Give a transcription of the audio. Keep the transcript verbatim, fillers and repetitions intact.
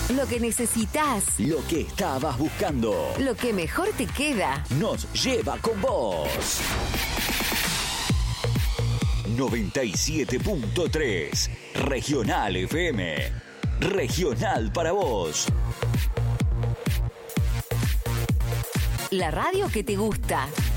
Lo que necesitas. Lo que estabas buscando. Lo que mejor te queda. Nos lleva con vos. noventa y siete punto tres Regional F M. Regional para vos. La radio que te gusta.